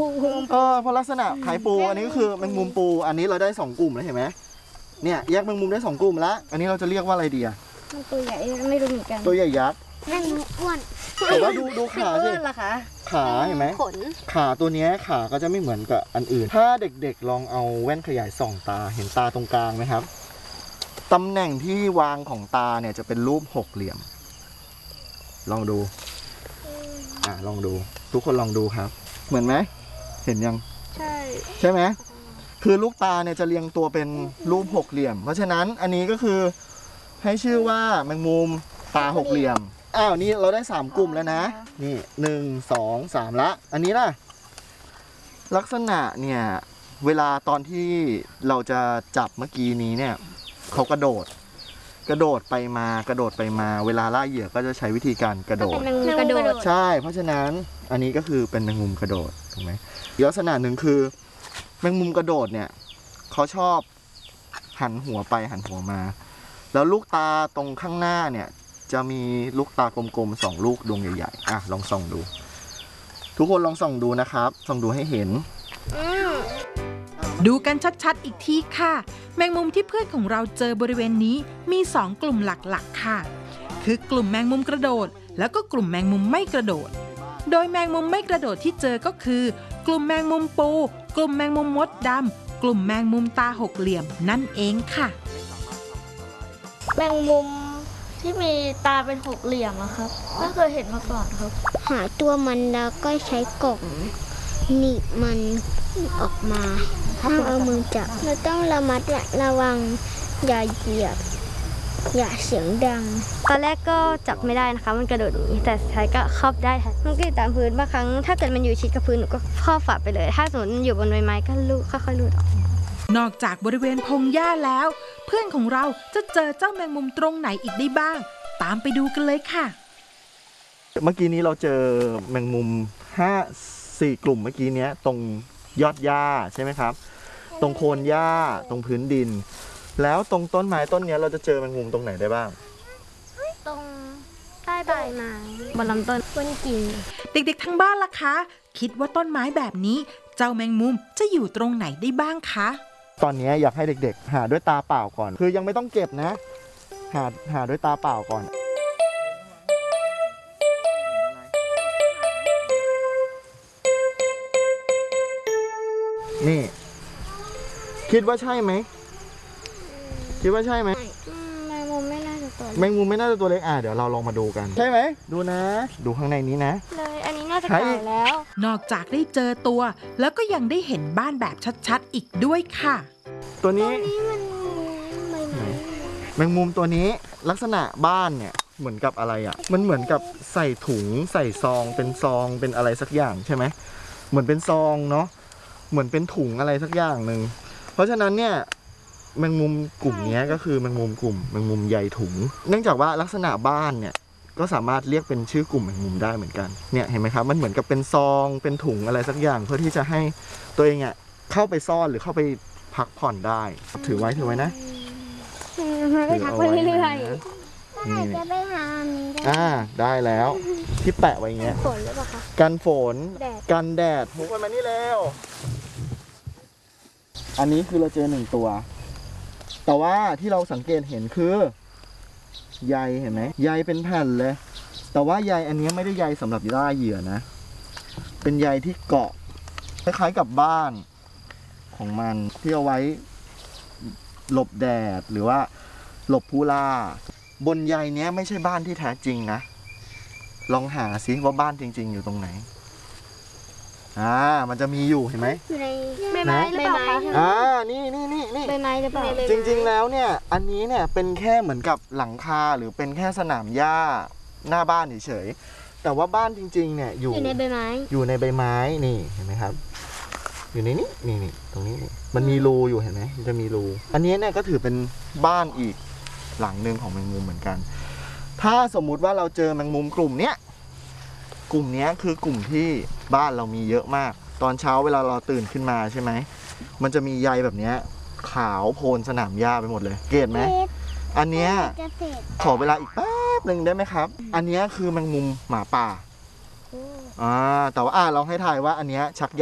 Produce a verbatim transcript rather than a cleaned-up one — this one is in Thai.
เออเพราะลักษณะคล้ายปูอันนี้ก็คือแมงมุมปูอันนี้เราได้สองกลุ่มแล้วเห็นไหมเนี่ยแยกแมงมุมได้สองกลุ่มแล้วอันนี้เราจะเรียกว่าอะไรดีอะตัวใหญ่ไม่รู้เหมือนกันตัวใหญ่ยักษ์แมงมุมอ้วนแต่ว่าดูดูขาสิขาเห็นไหมขนขาตัวนี้ขาก็จะไม่เหมือนกับอันอื่นถ้าเด็กๆลองเอาแว่นขยายส่องตาเห็นตาตรงกลางไหมครับตำแหน่งที่วางของตาเนี่ยจะเป็นรูปหกเหลี่ยมลองดูอ่ะลองดูทุกคนลองดูครับเหมือนไหมเห็นยังใช่ใช่ไหมคือลูกตาเนี่ยจะเรียงตัวเป็นรูปหกเหลี่ยมเพราะฉะนั้นอันนี้ก็คือให้ชื่อว่าแมงมุมตาหกเหลี่ยมอ้าวนี่เราได้สามกลุ่มแล้วนะนี่หนึ่งสองสามละอันนี้ล่ะลักษณะเนี่ยเวลาตอนที่เราจะจับเมื่อกี้นี้เนี่ยเขากระโดดกระโดดไปมากระโดดไปมาเวลาล่าเหยื่อก็จะใช้วิธีการกระโดดกระโดดใช่เพราะฉะนั้นอันนี้ก็คือเป็นแมงมุมกระโดดถูกไหมลักษณะหนึ่งคือแมงมุมกระโดดเนี่ยเขาชอบหันหัวไปหันหัวมาแล้วลูกตาตรงข้างหน้าเนี่ยจะมีลูกตากลมๆสองลูกดวงใหญ่ๆอ่ะลองส่องดูทุกคนลองส่องดูนะครับส่องดูให้เห็นดูกันชัดๆอีกทีค่ะแมงมุมที่เพื่อนของเราเจอบริเวณนี้มีสองกลุ่มหลักๆค่ะคือกลุ่มแมงมุมกระโดดแล้วก็กลุ่มแมงมุมไม่กระโดดโดยแมงมุมไม่กระโดดที่เจอก็คือกลุ่มแมงมุมปูกลุ่มแมงมุมมดดำกลุ่มแมงมุมตาหกเหลี่ยมนั่นเองค่ะแมงมุมที่มีตาเป็นหกเหลี่ยมอะครับไม่เคยเห็นมาก่อนครับหาตัวมันแล้วก็ใช้กล่องหนีบมันออกมาห้ามเอามือจับเราต้องระมัดระวังอย่าเหยียบอย่าเสียงดังตอนแรกก็จับไม่ได้นะคะมันกระโดดหนีแต่สุดท้ายก็ครอบได้ค่ะมันก็อยู่ตามพื้นบางครั้งถ้าเกิดมันอยู่ชิดกับพื้นหนูก็ครอบฝาไปเลยถ้าสมมติมันอยู่บนใบไม้ก็ลูดค่อยๆลูดออกนอกจากบริเวณพงหญ้าแล้วเพื่อนของเราจะเจอเจ้าแมงมุมตรงไหนอีกได้บ้างตามไปดูกันเลยค่ะเมื่อกี้นี้เราเจอแมงมุมห้าสี่กลุ่มเมื่อกี้นี้ตรงยอดหญ้าใช่ไหมครับตรงโคนหญ้าตรงพื้นดินแล้วตรงต้นไม้ต้นนี้เราจะเจอแมงมุมตรงไหนได้บ้างตรงใต้ใบไม้บนลำต้นบนกิ่งเด็กๆทั้งบ้านล่ะคะคิดว่าต้นไม้แบบนี้เจ้าแมงมุมจะอยู่ตรงไหนได้บ้างคะตอนนี้อยากให้เด็กๆหาด้วยตาเปล่าก่อนคือยังไม่ต้องเก็บนะหาหาด้วยตาเปล่าก่อนนี่คิดว่าใช่ไหมคิดว่าใช่ไหมแมงมุมไม่น่าจะตัวแมงมุมไม่น่าจะตัวเล็กอ่ะเดี๋ยวเราลองมาดูกันใช่ไหมดูนะดูข้างในนี้นะเลยอันนี้น่าจะเก่าแล้วนอกจากได้เจอตัวแล้วก็ยังได้เห็นบ้านแบบชัดๆอีกด้วยค่ะตัวนี้แมงมุมตัวนี้ลักษณะบ้านเนี่ยเหมือนกับอะไรอ่ะมันเหมือนกับใส่ถุงใส่ซองเป็นซองเป็นอะไรสักอย่างใช่ไหมเหมือนเป็นซองเนาะเหมือนเป็นถุงอะไรสักอย่างหนึ่งเพราะฉะนั้นเนี่ยแมงมุมกลุ่มนี้ก็คือแมงมุมกลุ่มแมงมุมใยถุงเนื่องจากว่าลักษณะบ้านเนี่ยก็สามารถเรียกเป็นชื่อกลุ่มแมงมุมได้เหมือนกันเนี่ยเห็นไหมครับมันเหมือนกับเป็นซองเป็นถุงอะไรสักอย่างเพื่อที่จะให้ตัวเองอ่ะเข้าไปซ่อนหรือเข้าไปพักผ่อนได้ถือไว้ถือไว้นะไปพักไปเรื่อยๆนี่จะไปหาอ่าได้แล้วที่แปะไว้เงี้ยฝนหรือเปล่าคะกันฝนกันแดดมุกมันมานี่แล้วอันนี้คือเราเจอหนึ่งตัวแต่ว่าที่เราสังเกตเห็นคือใยเห็นไหมใยเป็นแผ่นเลยแต่ว่าใยอันนี้ไม่ได้ใยสำหรับล่าเหยื่อนะเป็นใยที่เกาะคล้ายๆกับบ้านของมันที่เอาไว้หลบแดดหรือว่าหลบผู้ล่าบนใยนี้ไม่ใช่บ้านที่แท้จริงนะลองหาซิว่าบ้านจริงๆอยู่ตรงไหนอ่ามันจะมีอยู่เห็นไหมใบไม้หรือเปล่าคะอ่านี่นี่นี่นี่ใบไม้หรือเปล่าจริงๆแล้วเนี่ยอันนี้เนี่ยเป็นแค่เหมือนกับหลังคาหรือเป็นแค่สนามหญ้าหน้าบ้านเฉยๆแต่ว่าบ้านจริงๆเนี่ยอยู่ในใบไม้อยู่ในใบไม้นี่เห็นไหมครับอยู่ในนี้นี่นี่ตรงนี้นี่มันมีรูอยู่เห็นไหมมันจะมีรูอันนี้เนี่ยก็ถือเป็นบ้านอีกหลังหนึ่งของแมงมุมเหมือนกันถ้าสมมุติว่าเราเจอแมงมุมกลุ่มเนี้ยกลุ่มนี้คือกลุ่มที่บ้านเรามีเยอะมากตอนเช้าเวลาเราตื่นขึ้นมาใช่ไหมมันจะมีใยแบบนี้ขาวโพลนสนามหญ้าไปหมดเลยเกตไหมอันเนี้ยขอเวลาอีกแป๊บหนึ่งได้ไหมครับอันนี้คือแมงมุมหมาป่าอ่าแต่ว่าอ่าเราให้ทายว่าอันเนี้ยชักใย